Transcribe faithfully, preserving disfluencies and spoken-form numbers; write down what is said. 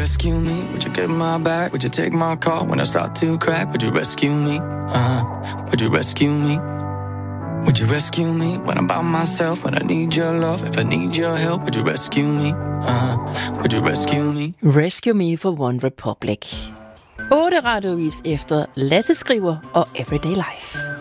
rescue me? Would you get my back? Would you take my call when I start to crack? Would you rescue me? Uh-huh. Would you rescue me? Would you rescue me when I'm by myself? When I need your love, if I need your help, would you rescue me? Uh-huh. Would you rescue me? Rescue Me for One Republic. otte radiovis efter Lasse Skriver og Everyday Life.